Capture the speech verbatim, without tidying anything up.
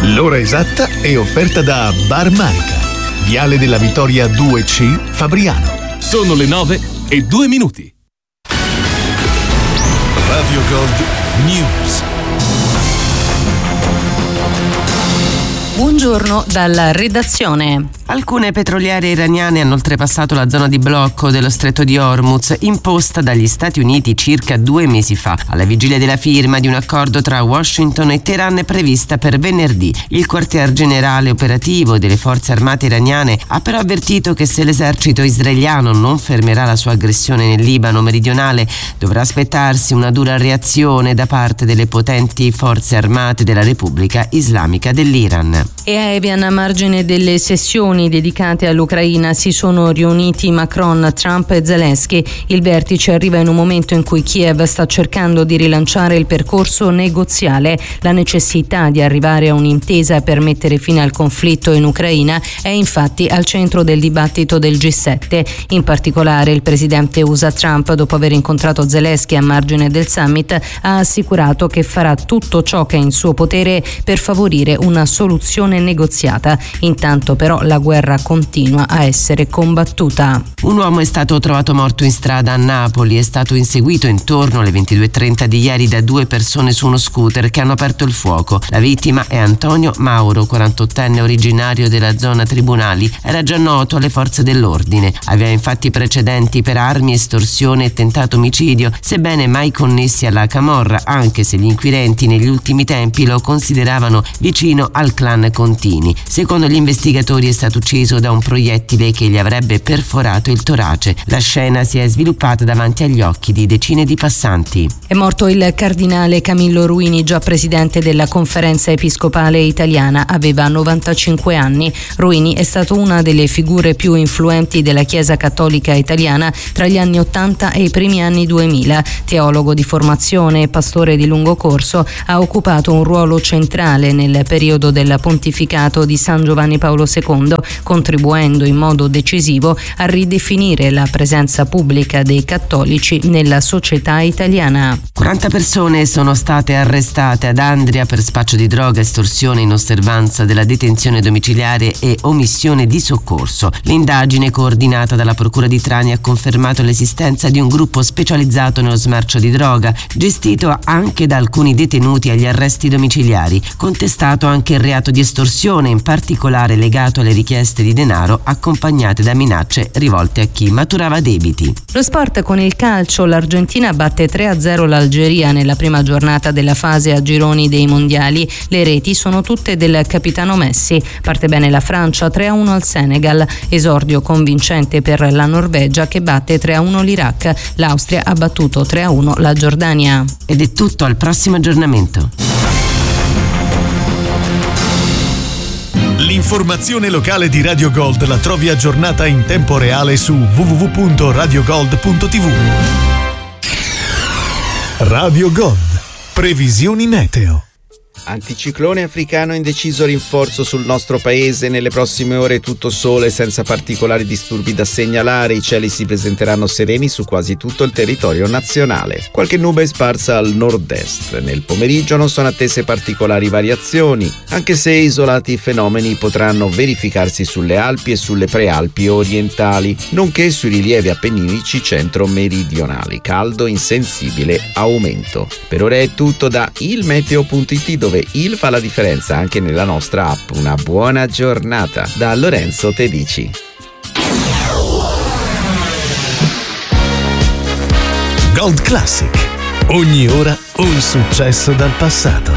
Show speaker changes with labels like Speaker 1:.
Speaker 1: L'ora esatta è offerta da Bar Marica, Viale della Vittoria due C, Fabriano.
Speaker 2: Sono le nove e due minuti.
Speaker 1: Radio Gold News.
Speaker 3: Buongiorno dalla redazione.
Speaker 4: Alcune petroliere iraniane hanno oltrepassato la zona di blocco dello stretto di Hormuz imposta dagli Stati Uniti circa due mesi fa. Alla vigilia della firma di un accordo tra Washington e Teheran prevista per venerdì. Il quartier generale operativo delle forze armate iraniane ha però avvertito che se l'esercito israeliano non fermerà la sua aggressione nel Libano meridionale dovrà aspettarsi una dura reazione da parte delle potenti forze armate della Repubblica Islamica dell'Iran.
Speaker 3: E a Evian, a margine delle sessioni dedicate all'Ucraina, si sono riuniti Macron, Trump e Zelensky. Il vertice arriva in un momento in cui Kiev sta cercando di rilanciare il percorso negoziale. La necessità di arrivare a un'intesa per mettere fine al conflitto in Ucraina è infatti al centro del dibattito del G sette. In particolare il presidente U S A Trump, dopo aver incontrato Zelensky a margine del summit, ha assicurato che farà tutto ciò che è in suo potere per favorire una soluzione negoziata. Intanto però la guerra continua a essere combattuta.
Speaker 4: Un uomo è stato trovato morto in strada a Napoli, è stato inseguito intorno alle ventidue e trenta di ieri da due persone su uno scooter che hanno aperto il fuoco. La vittima è Antonio Mauro, quarantottenne originario della zona Tribunali, era già noto alle forze dell'ordine. Aveva infatti precedenti per armi, estorsione e tentato omicidio, sebbene mai connessi alla camorra, anche se gli inquirenti negli ultimi tempi lo consideravano vicino al clan Contini. Secondo gli investigatori è stato ucciso da un proiettile che gli avrebbe perforato il torace. La scena si è sviluppata davanti agli occhi di decine di passanti.
Speaker 3: È morto il cardinale Camillo Ruini, già presidente della Conferenza Episcopale Italiana. Aveva novantacinque anni. Ruini è stato una delle figure più influenti della Chiesa Cattolica Italiana tra gli anni ottanta e i primi anni duemila. Teologo di formazione e pastore di lungo corso, ha occupato un ruolo centrale nel periodo del pontificato di San Giovanni Paolo secondo, contribuendo in modo decisivo a ridefinire la presenza pubblica dei cattolici nella società italiana.
Speaker 4: quaranta persone sono state arrestate ad Andria per spaccio di droga, estorsione in osservanza della detenzione domiciliare e omissione di soccorso. L'indagine, coordinata dalla Procura di Trani, ha confermato l'esistenza di un gruppo specializzato nello smercio di droga, gestito anche da alcuni detenuti agli arresti domiciliari. Contestato anche il reato di estorsione, in particolare legato alle richieste di denaro accompagnate da minacce rivolte a chi maturava debiti.
Speaker 3: Lo sport con il calcio. L'Argentina batte tre a zero l'Algeria nella prima giornata della fase a gironi dei mondiali. Le reti sono tutte del capitano Messi. Parte bene la Francia, tre a uno al Senegal. Esordio convincente per la Norvegia, che batte tre a uno l'Iraq. L'Austria ha battuto tre a uno la Giordania.
Speaker 4: Ed è tutto, al prossimo aggiornamento.
Speaker 1: L'informazione locale di Radio Gold la trovi aggiornata in tempo reale su w w w punto radio gold punto t v. Radio Gold. Previsioni meteo.
Speaker 5: Anticiclone africano in deciso rinforzo sul nostro paese. Nelle prossime ore tutto sole senza particolari disturbi da segnalare. I cieli si presenteranno sereni su quasi tutto il territorio nazionale. Qualche nube sparsa al nord-est. Nel pomeriggio non sono attese particolari variazioni, anche se isolati fenomeni potranno verificarsi sulle Alpi e sulle prealpi orientali, nonché sui rilievi appenninici centro-meridionali. Caldo in sensibile aumento. Per ora è tutto da ilmeteo punto it, dove il fa la differenza anche nella nostra app. Una buona giornata da Lorenzo Tedici.
Speaker 1: Gold Classic. Ogni ora un successo dal passato.